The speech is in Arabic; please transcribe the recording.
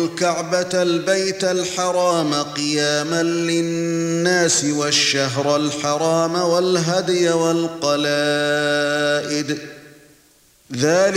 الكعبة البيت الحرام قياما للناس والشهر الحرام والهدي والقلائد ذلك